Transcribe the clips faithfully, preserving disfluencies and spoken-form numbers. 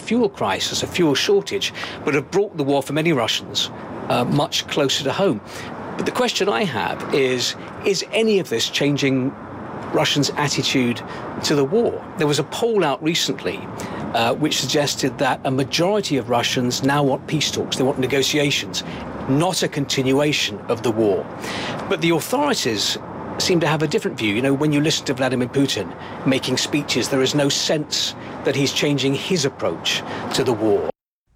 fuel crisis, a fuel shortage, would have brought the war for many Russians uh, much closer to home. But the question I have is, is any of this changing Russians' attitude to the war? There was a poll out recently uh, which suggested that a majority of Russians now want peace talks, they want negotiations, not a continuation of the war. But the authorities seem to have a different view. You know, when you listen to Vladimir Putin making speeches, there is no sense that he's changing his approach to the war.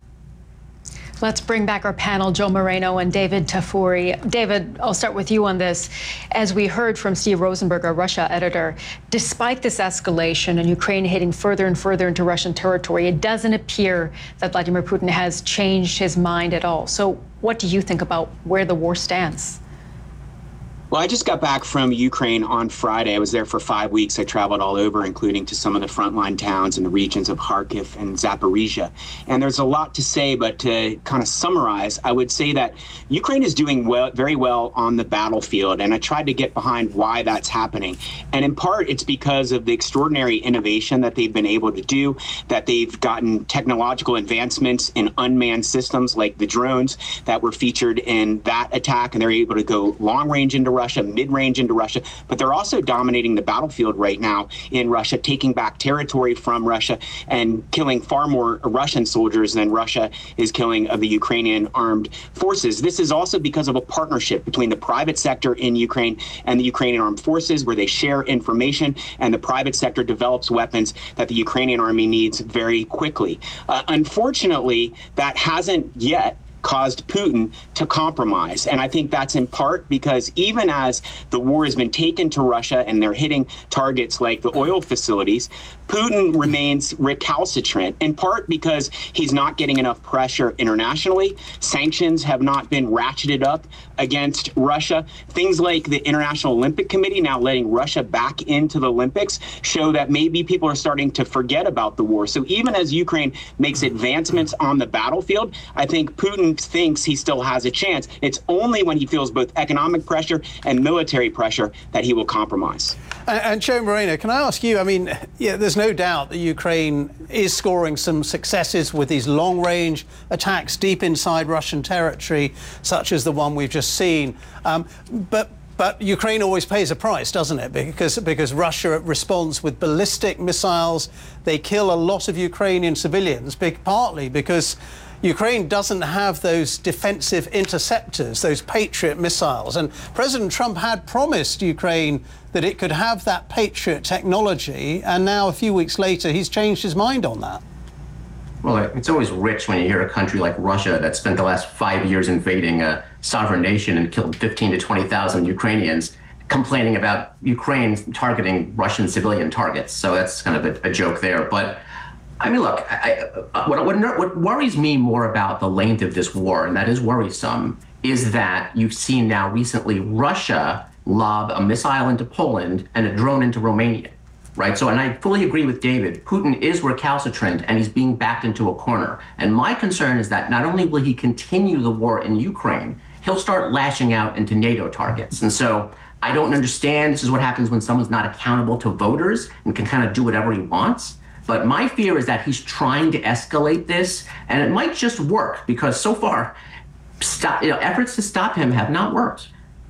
Let's bring back our panel, Joe Moreno and David Tafuri. David, I'll start with you on this. As we heard from Steve Rosenberg, our Russia editor, despite this escalation and Ukraine hitting further and further into Russian territory, it doesn't appear that Vladimir Putin has changed his mind at all. So what do you think about where the war stands? Well, I just got back from Ukraine on Friday. I was there for five weeks. I traveled all over, including to some of the frontline towns in the regions of Kharkiv and Zaporizhia. And there's a lot to say, but to kind of summarize, I would say that Ukraine is doing well, very well on the battlefield. And I tried to get behind why that's happening. And in part, it's because of the extraordinary innovation that they've been able to do, that they've gotten technological advancements in unmanned systems like the drones that were featured in that attack. And they're able to go long range into Russia, mid-range into Russia, but they're also dominating the battlefield right now in Russia, taking back territory from Russia and killing far more Russian soldiers than Russia is killing of the Ukrainian armed forces. This is also because of a partnership between the private sector in Ukraine and the Ukrainian armed forces, where they share information and the private sector develops weapons that the Ukrainian army needs very quickly. Uh, unfortunately, that hasn't yet caused Putin to compromise. And I think that's in part because even as the war has been taken to Russia and they're hitting targets like the oil facilities, Putin remains recalcitrant, in part because he's not getting enough pressure internationally. Sanctions have not been ratcheted up against Russia. Things like the International Olympic Committee now letting Russia back into the Olympics show that maybe people are starting to forget about the war. So even as Ukraine makes advancements on the battlefield, I think Putin thinks he still has a chance. It's only when he feels both economic pressure and military pressure that he will compromise. And, and Joe Moreno, can I ask you, I mean, yeah, there's no doubt that Ukraine is scoring some successes with these long-range attacks deep inside Russian territory, such as the one we've just seen. Um, but But Ukraine always pays a price, doesn't it? Because, because Russia responds with ballistic missiles. They kill a lot of Ukrainian civilians, big, partly because Ukraine doesn't have those defensive interceptors, those Patriot missiles. And President Trump had promised Ukraine that it could have that Patriot technology. And now, a few weeks later, he's changed his mind on that. Well, it's always rich when you hear a country like Russia that spent the last five years invading a sovereign nation and killed fifteen to twenty thousand Ukrainians complaining about Ukraine targeting Russian civilian targets. So that's kind of a, a joke there. But I mean, look, I, I, what, what, what worries me more about the length of this war, and that is worrisome, is that you've seen now recently Russia lob a missile into Poland and a drone into Romania. Right. So, and I fully agree with David. Putin is recalcitrant and he's being backed into a corner. And my concern is that not only will he continue the war in Ukraine, he'll start lashing out into NATO targets. And so I don't understand. This is what happens when someone's not accountable to voters and can kind of do whatever he wants. But my fear is that he's trying to escalate this, and it might just work because so far, stop, you know, efforts to stop him have not worked.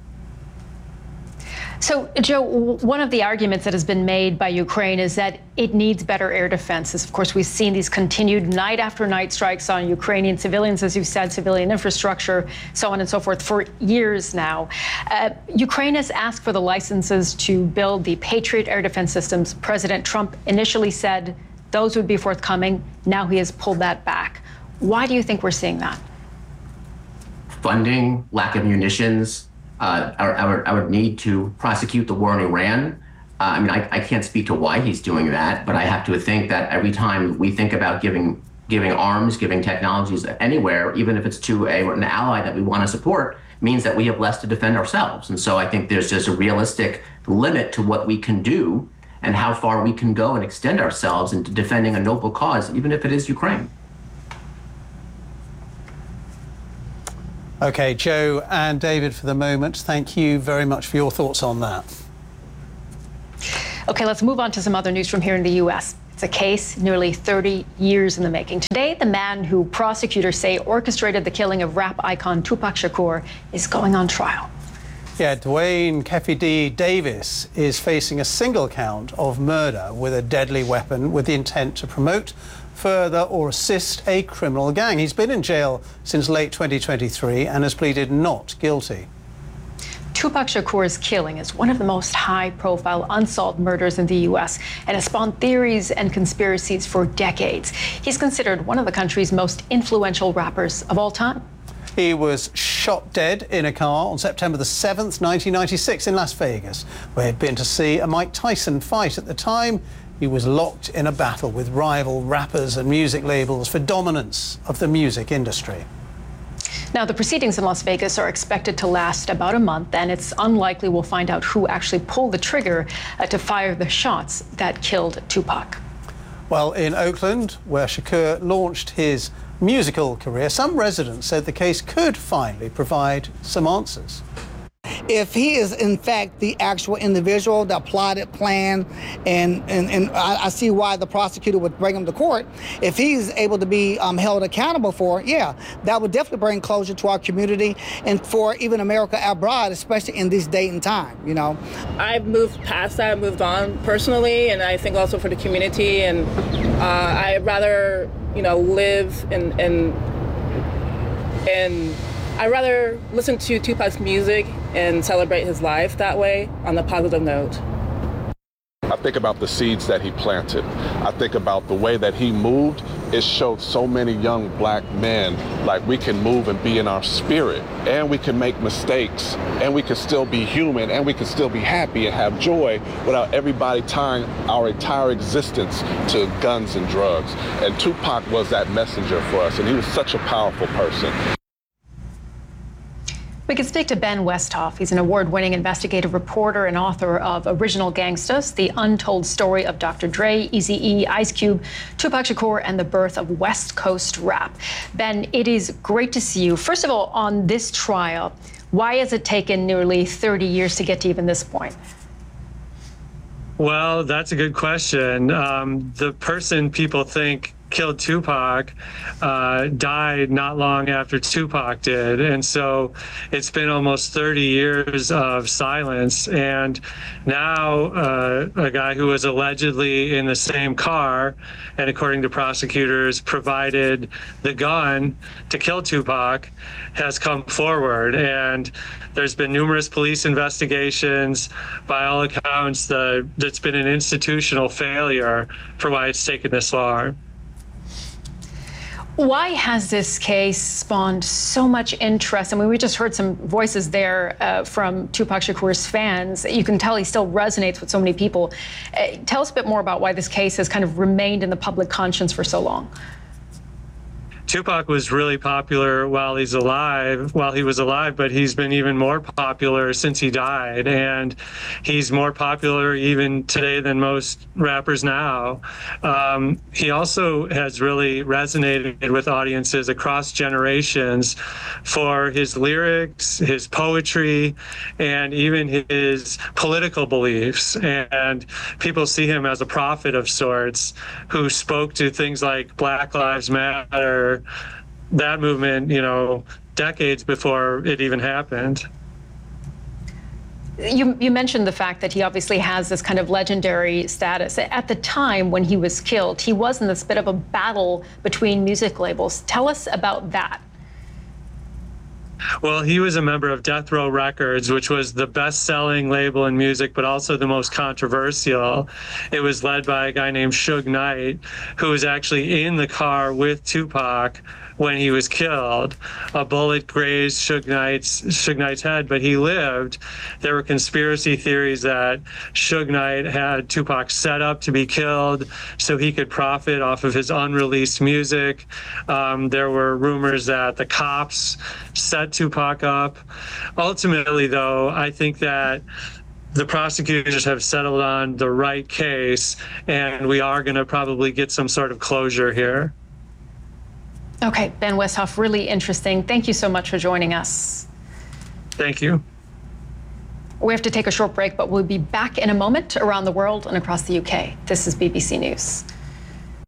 So, Joe, one of the arguments that has been made by Ukraine is that it needs better air defenses. Of course, we've seen these continued night after night strikes on Ukrainian civilians, as you've said, civilian infrastructure, so on and so forth, for years now. Uh, Ukraine has asked for the licenses to build the Patriot air defense systems. President Trump initially said those would be forthcoming. Now he has pulled that back. Why do you think we're seeing that? Funding, lack of munitions. Uh, our, our, our need to prosecute the war in Iran. Uh, I mean, I, I can't speak to why he's doing that, but I have to think that every time we think about giving giving arms, giving technologies anywhere, even if it's to a, an ally that we want to support, means that we have less to defend ourselves. And so I think there's just a realistic limit to what we can do and how far we can go and extend ourselves into defending a noble cause, even if it is Ukraine. OK, Joe and David, for the moment, thank you very much for your thoughts on that. OK, let's move on to some other news from here in the U S. It's a case nearly thirty years in the making. Today, the man who prosecutors say orchestrated the killing of rap icon Tupac Shakur is going on trial. Yeah, Dwayne Keffe D. Davis is facing a single count of murder with a deadly weapon with the intent to promote, further or assist a criminal gang. He's been in jail since late twenty twenty-three and has pleaded not guilty. Tupac Shakur's killing is one of the most high-profile unsolved murders in the U S and has spawned theories and conspiracies for decades. He's considered one of the country's most influential rappers of all time. He was shot dead in a car on September the seventh, nineteen ninety-six in Las Vegas, where he'd been to see a Mike Tyson fight. At the time, he was locked in a battle with rival rappers and music labels for dominance of the music industry. Now, the proceedings in Las Vegas are expected to last about a month, and it's unlikely we'll find out who actually pulled the trigger uh, to fire the shots that killed Tupac. Well, in Oakland, where Shakur launched his musical career, some residents said the case could finally provide some answers. If he is, in fact, the actual individual that plotted, planned, and, and, and I, I see why the prosecutor would bring him to court, if he's able to be um, held accountable for it, yeah, that would definitely bring closure to our community and for even America abroad, especially in this date and time, you know. I've moved past that, moved on personally, and I think also for the community, and uh, I'd rather, you know, live and, and, and I'd rather listen to Tupac's music and celebrate his life that way on a positive note. I think about the seeds that he planted. I think about the way that he moved. It showed so many young black men like we can move and be in our spirit, and we can make mistakes, and we can still be human, and we can still be happy and have joy without everybody tying our entire existence to guns and drugs. And Tupac was that messenger for us, and he was such a powerful person. We can speak to Ben Westhoff. He's an award-winning investigative reporter and author of Original Gangstas, The Untold Story of Doctor Dre, Eazy-E, Ice Cube, Tupac Shakur, and the Birth of West Coast Rap. Ben, it is great to see you. First of all, on this trial, why has it taken nearly thirty years to get to even this point? Well, that's a good question. Um, the person people think killed Tupac uh, died not long after Tupac did. And so it's been almost thirty years of silence. And now uh, a guy who was allegedly in the same car and, according to prosecutors, provided the gun to kill Tupac has come forward. And there's been numerous police investigations. By all accounts, the, it's been an institutional failure for why it's taken this long. Why has this case spawned so much interest? I mean, we just heard some voices there uh, from Tupac Shakur's fans. You can tell he still resonates with so many people. Uh, tell us a bit more about why this case has kind of remained in the public conscience for so long. Tupac was really popular while he's alive, while he was alive, but he's been even more popular since he died. And he's more popular even today than most rappers now. Um, he also has really resonated with audiences across generations for his lyrics, his poetry, and even his political beliefs. And people see him as a prophet of sorts who spoke to things like Black Lives Matter, that movement, you know, decades before it even happened. You, you mentioned the fact that he obviously has this kind of legendary status. At the time when he was killed, he was in this bit of a battle between music labels. Tell us about that. Well, he was a member of Death Row Records, which was the best-selling label in music, but also the most controversial. It was led by a guy named Suge Knight, who was actually in the car with Tupac when he was killed. A bullet grazed Suge Knight's, Suge Knight's head, but he lived. There were conspiracy theories that Suge Knight had Tupac set up to be killed so he could profit off of his unreleased music. Um, there were rumors that the cops set Tupac up. Ultimately, though, I think that the prosecutors have settled on the right case, and we are going to probably get some sort of closure here. Okay, Ben Westhoff, really interesting. Thank you so much for joining us. Thank you. We have to take a short break, but we'll be back in a moment around the world and across the U K. This is B B C News.